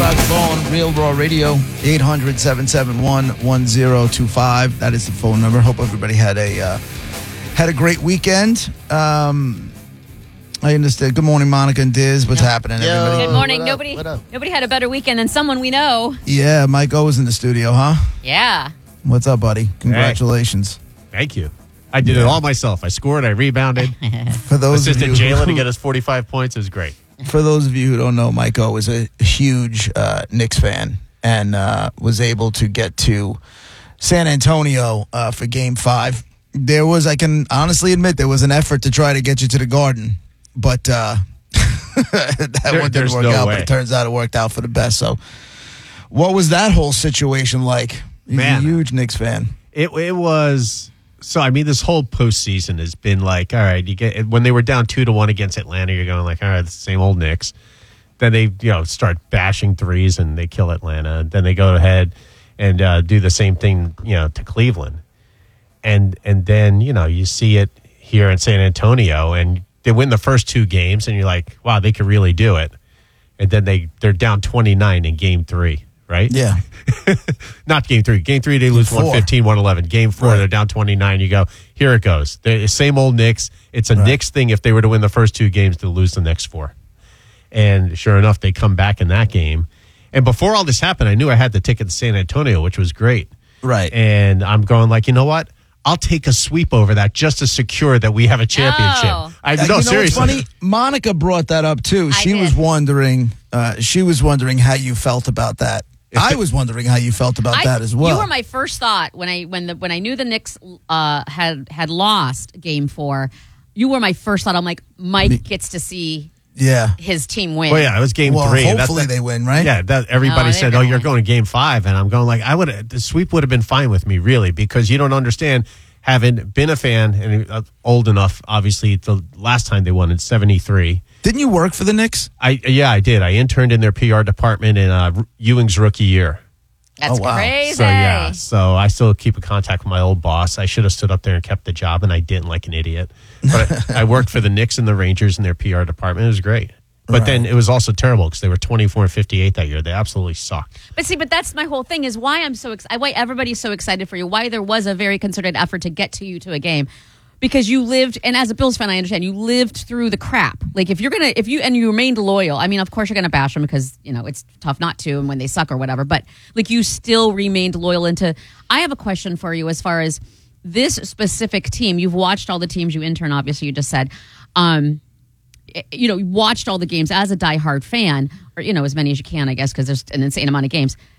Rock phone, Real Raw Radio, 800-771-1025. That is the phone number. Hope everybody had a great weekend. I understand. Good morning, Monica and Diz. What's happening, everybody? Good morning. Nobody had a better weekend than someone we know. Yeah, Mike O was in the studio, huh? Yeah. What's up, buddy? Congratulations. Thank you. I did it all myself. I scored. I rebounded. For those Assisted of you Jalen to get us 45 points. It was great. For those of you who don't know, Mike O is a huge Knicks fan and was able to get to San Antonio for Game 5. There was, I can honestly admit, there was an effort to try to get you to the Garden, but that one didn't work out. But it turns out it worked out for the best. So, what was that whole situation like? He's a huge Knicks fan. It was. So, I mean, this whole postseason has been like, all right, you get when they were down 2-1 against Atlanta, you're going like, all right, it's the same old Knicks. Then they, start bashing threes and they kill Atlanta. Then they go ahead and do the same thing, to Cleveland. And then, you see it here in San Antonio and they win the first two games and you're like, wow, they could really do it. And then they're down 29 in Game 3. Right? Yeah. Not Game 3. Game 3, they lose 115, 111. Game 4, They're down 29. You go, here it goes. The same old Knicks. It's a Knicks thing if they were to win the first two games to lose the next 4. And sure enough, they come back in that game. And before all this happened, I knew I had the ticket to San Antonio, which was great. Right. And I'm going like, you know what? I'll take a sweep over that just to secure that we have a championship. No. No, seriously. What's funny? Monica brought that up too. She was wondering how you felt about that. I was wondering how you felt about that as well. You were my first thought when I knew the Knicks had lost Game 4. You were my first thought. I'm like, Mike gets to see his team win. Well, yeah, it was Game 3. Hopefully they win, right? Yeah, everybody said, you're going to Game 5. And I'm going like, the sweep would have been fine with me, really, because you don't understand, having been a fan and old enough, obviously, the last time they won in 73. Didn't you work for the Knicks? I did. I interned in their PR department in Ewing's rookie year. That's crazy. So I still keep in contact with my old boss. I should have stood up there and kept the job, and I didn't, like an idiot. But I worked for the Knicks and the Rangers in their PR department. It was great. But then it was also terrible because they were 24-58 that year. They absolutely sucked. But that's my whole thing is why I'm so excited. Why everybody's so excited for you. Why there was a very concerted effort to get you to a game. Because you lived, and as a Bills fan, I understand, you lived through the crap. Like, you remained loyal. I mean, of course you're going to bash them because, it's tough not to, and when they suck or whatever. But, like, you still remained loyal I have a question for you as far as this specific team. You've watched all the teams you intern, obviously, you just said. You watched all the games as a diehard fan, or, as many as you can, I guess, because there's an insane amount of games.